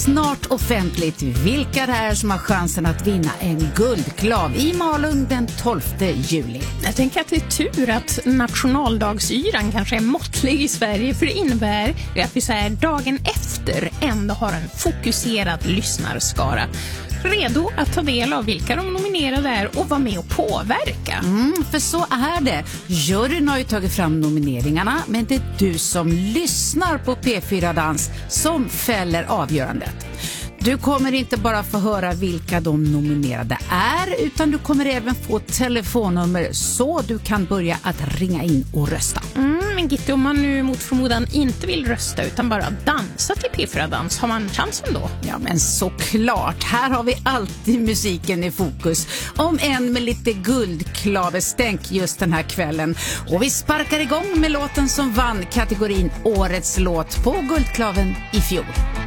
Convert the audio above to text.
snart offentligt vilka det är som har chansen att vinna en guldklav i Malung den 12 juli. Jag tänker att det är tur att nationaldagsyran kanske är måttlig i Sverige, för det innebär att vi så här dagen efter ändå har en fokuserad lyssnarskara redo att ta del av vilka de nominerade är och vara med och påverka. För så är det. Juryn har ju tagit fram nomineringarna, men det är du som lyssnar på P4 Dans som fäller avgörandet. Du kommer inte bara få höra vilka de nominerade är, utan du kommer även få telefonnummer så du kan börja att ringa in och rösta. Men Gitte, om man nu mot förmodan inte vill rösta utan bara dansa till P4 Dans, har man chansen då? Ja, men såklart. Här har vi alltid musiken i fokus. Om en med lite guldklavestänk just den här kvällen. Och vi sparkar igång med låten som vann kategorin Årets låt på Guldklaven i fjol.